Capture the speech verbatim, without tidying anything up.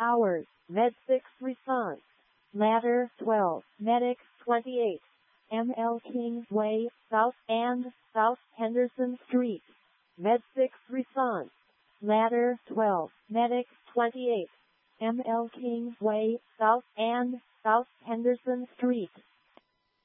hours, Med six response. Ladder twelve, Medic twenty-eight, M L Kingsway, South and South Henderson Street. Med six response. Ladder twelve, Medic twenty-eight, M L Kingsway, South and South Henderson Street.